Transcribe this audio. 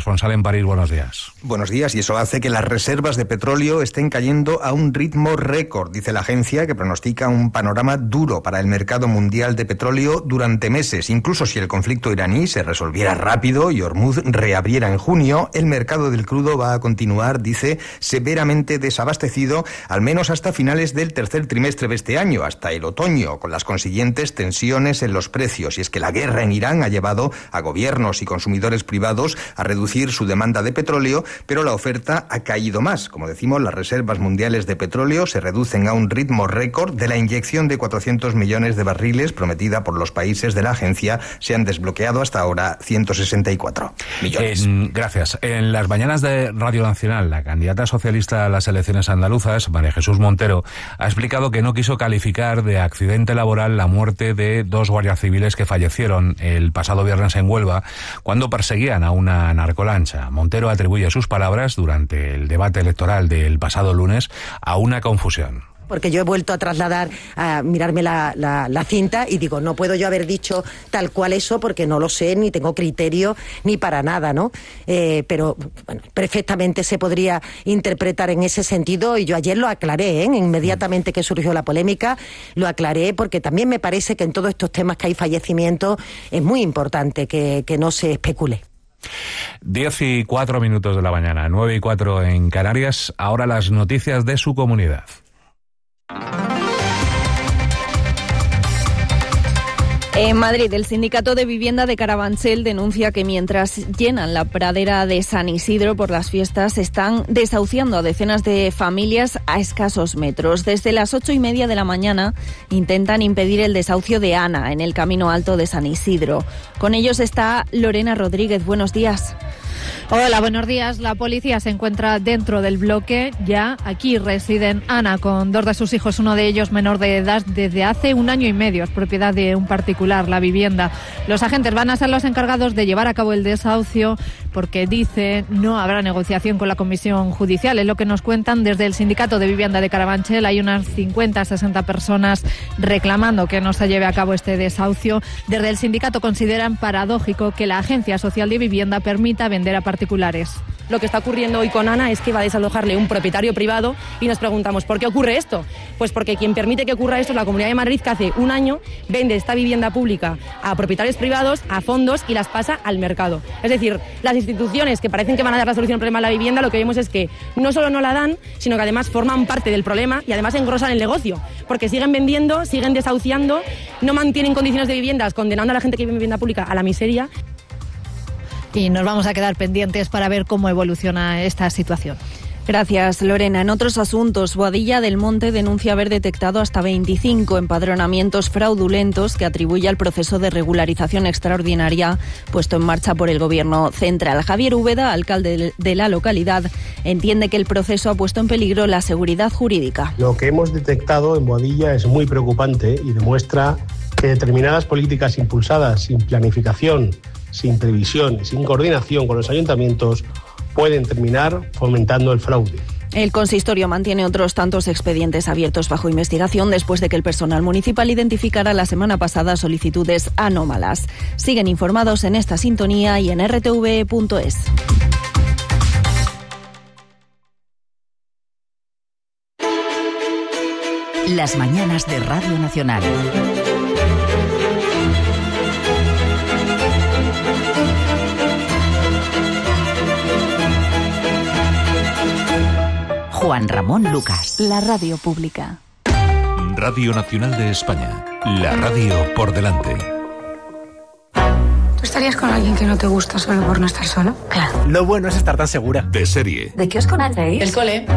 corresponsal en París. Buenos días. Buenos días, y eso hace que las reservas de petróleo estén cayendo a un ritmo récord, dice la agencia, que pronostica un panorama duro para el mercado mundial de petróleo durante meses. Incluso si el conflicto iraní se resolviera rápido y Hormuz reabriera en junio, el mercado del crudo va a continuar, dice, severamente desabastecido, al menos hasta finales del tercer trimestre de este año, hasta el otoño, con las consiguientes tensiones en los precios. Y es que la guerra en Irán ha llevado a gobiernos y consumidores privados a reducir su demanda de petróleo, pero la oferta ha caído más. Como decimos, las reservas mundiales de petróleo se reducen a un ritmo récord. De la inyección de 400 millones de barriles prometida por los países de la agencia, se han desbloqueado hasta ahora 164 millones. Gracias. En las mañanas de Radio Nacional, la candidata socialista a las elecciones andaluzas, María Jesús Montero, ha explicado que no quiso calificar de accidente laboral la muerte de 2 guardias civiles que fallecieron el pasado viernes en Huelva cuando perseguían a una narcolancha. Montero atribuye sus palabras durante el debate electoral del pasado lunes a una confusión. Porque yo he vuelto a trasladar, a mirarme la cinta y digo, no puedo yo haber dicho tal cual eso porque no lo sé, ni tengo criterio, ni para nada, ¿no? Pero bueno, perfectamente se podría interpretar en ese sentido, y yo ayer lo aclaré, inmediatamente que surgió la polémica, lo aclaré, porque también me parece que en todos estos temas que hay fallecimientos es muy importante que no se especule. 10:04 de la mañana, 9:04 en Canarias. Ahora las noticias de su comunidad. En Madrid, el Sindicato de Vivienda de Carabanchel denuncia que mientras llenan la pradera de San Isidro por las fiestas, están desahuciando a decenas de familias a escasos metros. Desde las 8:30 de la mañana intentan impedir el desahucio de Ana en el Camino Alto de San Isidro. Con ellos está Lorena Rodríguez. Buenos días. Hola, buenos días. La policía se encuentra dentro del bloque. Ya aquí residen Ana con 2 de sus hijos, uno de ellos menor de edad, desde hace 1 año y medio. Es propiedad de un particular, la vivienda. Los agentes van a ser los encargados de llevar a cabo el desahucio porque, dice, no habrá negociación con la comisión judicial. Es lo que nos cuentan desde el Sindicato de Vivienda de Carabanchel. Hay unas 50-60 personas reclamando que no se lleve a cabo este desahucio. Desde el sindicato consideran paradójico que la Agencia Social de Vivienda permita vender a particulares. Lo que está ocurriendo hoy con Ana es que va a desalojarle un propietario privado y nos preguntamos, ¿por qué ocurre esto? Pues porque quien permite que ocurra esto es la Comunidad de Madrid, que hace 1 año vende esta vivienda pública a propietarios privados, a fondos, y las pasa al mercado. Es decir, las instituciones que parecen que van a dar la solución al problema de la vivienda, lo que vemos es que no solo no la dan, sino que además forman parte del problema y además engrosan el negocio, porque siguen vendiendo, siguen desahuciando, no mantienen condiciones de viviendas, condenando a la gente que vive en vivienda pública a la miseria. Y nos vamos a quedar pendientes para ver cómo evoluciona esta situación. Gracias, Lorena. En otros asuntos, Boadilla del Monte denuncia haber detectado hasta 25 empadronamientos fraudulentos que atribuye al proceso de regularización extraordinaria puesto en marcha por el Gobierno central. Javier Úbeda, alcalde de la localidad, entiende que el proceso ha puesto en peligro la seguridad jurídica. Lo que hemos detectado en Boadilla es muy preocupante y demuestra que determinadas políticas impulsadas sin planificación, sin previsión y sin coordinación con los ayuntamientos pueden terminar fomentando el fraude. El consistorio mantiene otros tantos expedientes abiertos bajo investigación después de que el personal municipal identificara la semana pasada solicitudes anómalas. Siguen informados en esta sintonía y en rtv.es. Las mañanas de Radio Nacional. Juan Ramón Lucas. La radio pública. Radio Nacional de España. La radio por delante. ¿Tú estarías con alguien que no te gusta solo por no estar solo? Claro. Lo bueno es estar tan segura. De serie. ¿De qué os conocéis? El cole.